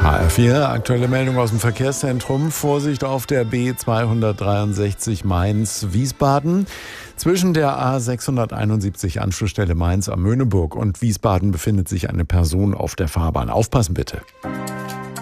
HR4, aktuelle Meldung aus dem Verkehrszentrum. Vorsicht auf der B263 Mainz-Wiesbaden. Zwischen der A671 Anschlussstelle Mainz am Möhneburg und Wiesbaden befindet sich eine Person auf der Fahrbahn. Aufpassen bitte.